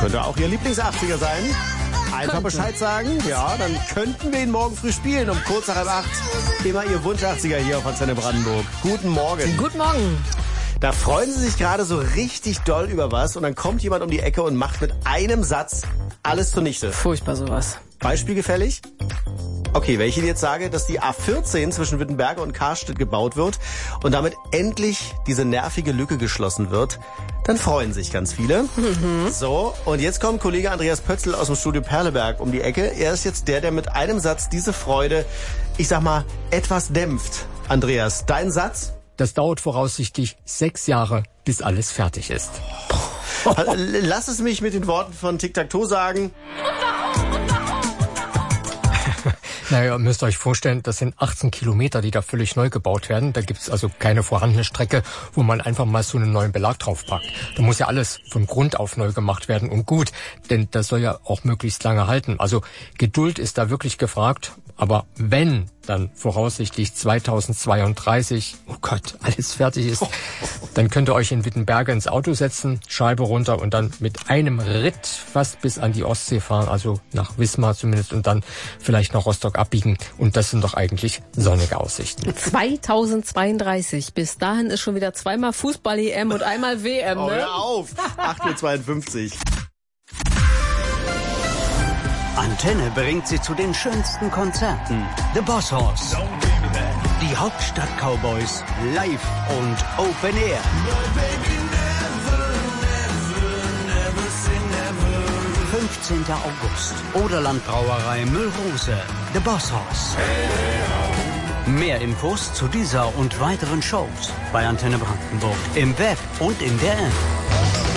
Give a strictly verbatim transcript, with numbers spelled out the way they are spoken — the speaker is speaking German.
Könnte auch Ihr Lieblings-achtziger sein. Einfach Könnte. Bescheid sagen. Ja, dann könnten wir ihn morgen früh spielen, um kurz nach halb acht. Immer Ihr Wunsch-achtziger hier auf Antenne Brandenburg. Guten Morgen. Guten Morgen. Da freuen Sie sich gerade so richtig doll über was und dann kommt jemand um die Ecke und macht mit einem Satz alles zunichte. Furchtbar sowas. Beispiel gefällig? Okay, wenn ich Ihnen jetzt sage, dass die A vierzehn zwischen Wittenberge und Karstedt gebaut wird und damit endlich diese nervige Lücke geschlossen wird, dann freuen sich ganz viele. Mhm. So, und jetzt kommt Kollege Andreas Pötzl aus dem Studio Perleberg um die Ecke. Er ist jetzt der, der mit einem Satz diese Freude, ich sag mal, etwas dämpft. Andreas, dein Satz? Das dauert voraussichtlich sechs Jahre, bis alles fertig ist. Lass es mich mit den Worten von Tic-Tac-Toe sagen. Naja, müsst ihr euch vorstellen, das sind achtzehn Kilometer, die da völlig neu gebaut werden. Da gibt's also keine vorhandene Strecke, wo man einfach mal so einen neuen Belag draufpackt. Da muss ja alles von Grund auf neu gemacht werden und gut, denn das soll ja auch möglichst lange halten. Also Geduld ist da wirklich gefragt, aber wenn dann voraussichtlich zweitausendzweiunddreißig, oh Gott, alles fertig ist, dann könnt ihr euch in Wittenberge ins Auto setzen, Scheibe runter und dann mit einem Ritt fast bis an die Ostsee fahren, also nach Wismar zumindest und dann vielleicht nach Rostock abbiegen. Und das sind doch eigentlich sonnige Aussichten. zweitausendzweiunddreißig, bis dahin ist schon wieder zweimal Fußball-E M und einmal W M, Oh, ne? hör auf! acht Uhr zweiundfünfzig. Antenne bringt sie zu den schönsten Konzerten. The Boss Horse. Die Hauptstadt Cowboys live und Open Air. fünfzehnter August. Oderland Brauerei Müllrose. The Boss Horse. Mehr Infos zu dieser und weiteren Shows bei Antenne Brandenburg im Web und in der App.